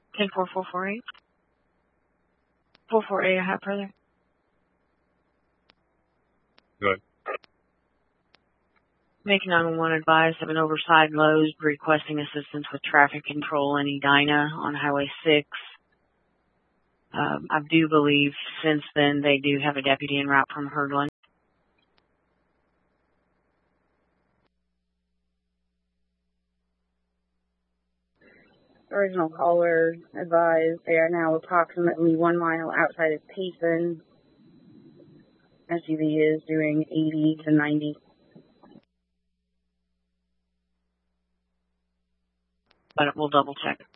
K4448. 448, I have further. Good. Make 911 advised of an oversized Lowe's requesting assistance with traffic control in Edina on Highway 6. I do believe since then they do have a deputy en route from Herdland. Original caller advised they are now approximately 1 mile outside of Payson. SUV is doing 80 to 90. But we'll double check.